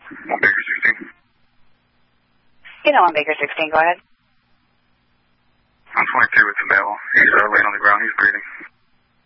1 Baker 16. You know 1 Baker 16, go ahead. I'm 22 with the male. He's laying on the ground, he's breathing.